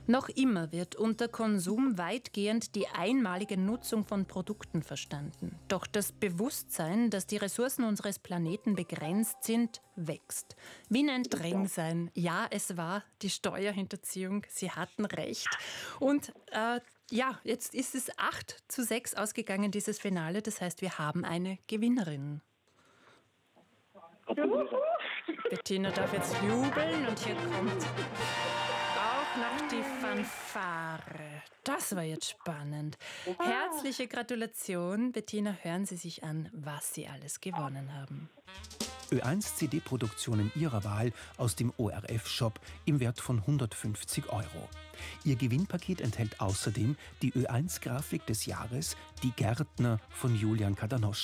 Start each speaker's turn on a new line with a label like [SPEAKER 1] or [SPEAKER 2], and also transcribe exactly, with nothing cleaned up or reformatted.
[SPEAKER 1] Noch immer wird unter Konsum weitgehend die einmalige Nutzung von Produkten verstanden. Doch das Bewusstsein, dass die Ressourcen unseres Planeten begrenzt sind, wächst. Wien ein Drang sein. Ja, es war die Steuerhinterziehung. Sie hatten recht. Und äh, ja, jetzt ist es acht zu sechs ausgegangen, dieses Finale. Das heißt, wir haben eine Gewinnerin. Bettina darf jetzt jubeln und hier kommt auch noch die Fanfare. Das war jetzt spannend. Herzliche Gratulation, Bettina. Hören Sie sich an, was Sie alles gewonnen haben.
[SPEAKER 2] Ö eins C D-Produktionen Ihrer Wahl aus dem O R F-Shop im Wert von hundertfünfzig Euro. Ihr Gewinnpaket enthält außerdem die Ö eins Grafik des Jahres, Die Gärtner von Julian Kadanoschka.